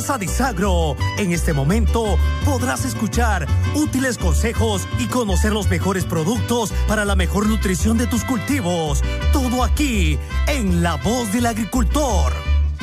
A Disagro. En este momento podrás escuchar útiles consejos y conocer los mejores productos para la mejor nutrición de tus cultivos. Todo aquí en La Voz del Agricultor.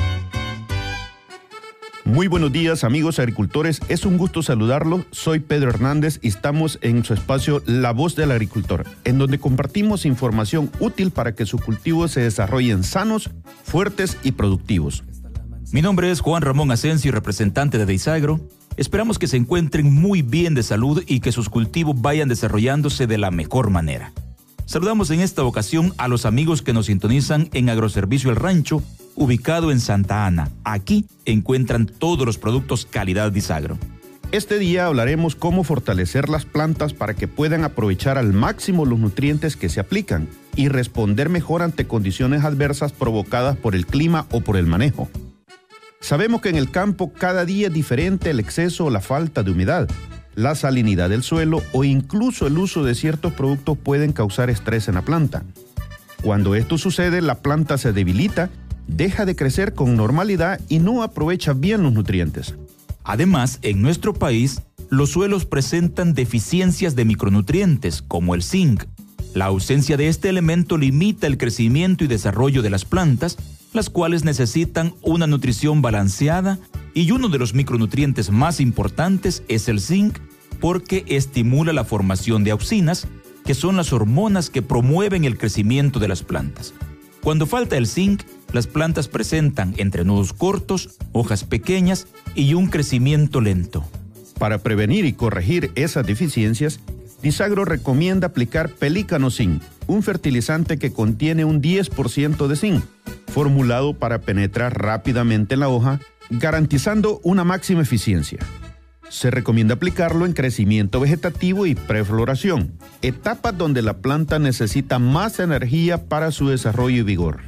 Muy buenos días, amigos agricultores. Es un gusto saludarlos. Soy Pedro Hernández y estamos en su espacio La Voz del Agricultor, en donde compartimos información útil para que sus cultivos se desarrollen sanos, fuertes y productivos. Mi nombre es Juan Ramón Asensio, representante de Disagro. Esperamos que se encuentren muy bien de salud y que sus cultivos vayan desarrollándose de la mejor manera. Saludamos en esta ocasión a los amigos que nos sintonizan en Agroservicio El Rancho, ubicado en Santa Ana. Aquí encuentran todos los productos calidad Disagro. Este día hablaremos cómo fortalecer las plantas para que puedan aprovechar al máximo los nutrientes que se aplican y responder mejor ante condiciones adversas provocadas por el clima o por el manejo. Sabemos que en el campo cada día es diferente el exceso o la falta de humedad. La salinidad del suelo o incluso el uso de ciertos productos pueden causar estrés en la planta. Cuando esto sucede, la planta se debilita, deja de crecer con normalidad y no aprovecha bien los nutrientes. Además, en nuestro país, los suelos presentan deficiencias de micronutrientes, como el zinc. La ausencia de este elemento limita el crecimiento y desarrollo de las plantas, las cuales necesitan una nutrición balanceada, y uno de los micronutrientes más importantes es el zinc, porque estimula la formación de auxinas, que son las hormonas que promueven el crecimiento de las plantas. Cuando falta el zinc, las plantas presentan entrenudos cortos, hojas pequeñas y un crecimiento lento. Para prevenir y corregir esas deficiencias, Disagro recomienda aplicar Pelícano Zinc, un fertilizante que contiene un 10% de zinc, formulado para penetrar rápidamente en la hoja, garantizando una máxima eficiencia. Se recomienda aplicarlo en crecimiento vegetativo y prefloración, etapas donde la planta necesita más energía para su desarrollo y vigor.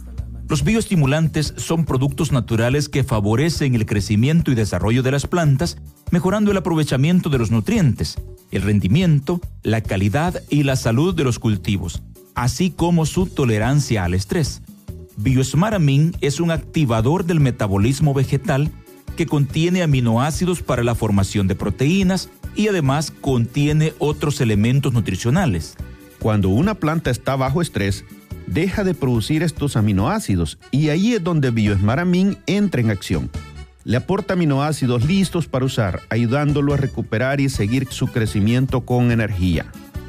Los bioestimulantes son productos naturales que favorecen el crecimiento y desarrollo de las plantas, mejorando el aprovechamiento de los nutrientes, el rendimiento, la calidad y la salud de los cultivos, así como su tolerancia al estrés. Biosmaramin es un activador del metabolismo vegetal que contiene aminoácidos para la formación de proteínas y además contiene otros elementos nutricionales. Cuando una planta está bajo estrés, deja de producir estos aminoácidos y ahí es donde Biosmaramin entra en acción. Le aporta aminoácidos listos para usar, ayudándolo a recuperar y seguir su crecimiento con energía.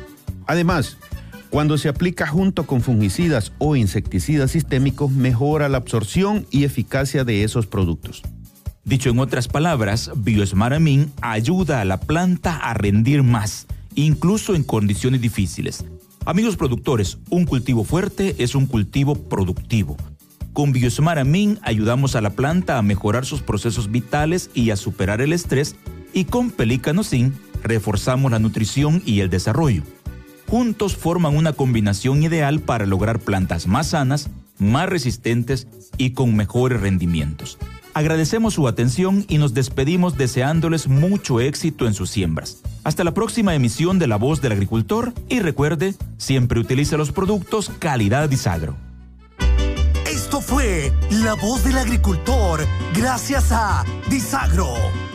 Además, cuando se aplica junto con fungicidas o insecticidas sistémicos, mejora la absorción y eficacia de esos productos. Dicho en otras palabras, Biosmaramin ayuda a la planta a rendir más, incluso en condiciones difíciles. Amigos productores, un cultivo fuerte es un cultivo productivo. Con Biosmaramin ayudamos a la planta a mejorar sus procesos vitales y a superar el estrés, y con Pelícano Zinc reforzamos la nutrición y el desarrollo. Juntos forman una combinación ideal para lograr plantas más sanas, más resistentes y con mejores rendimientos. Agradecemos su atención y nos despedimos deseándoles mucho éxito en sus siembras. Hasta la próxima emisión de La Voz del Agricultor y recuerde, siempre utilice los productos calidad Disagro. Esto fue La Voz del Agricultor, gracias a Disagro.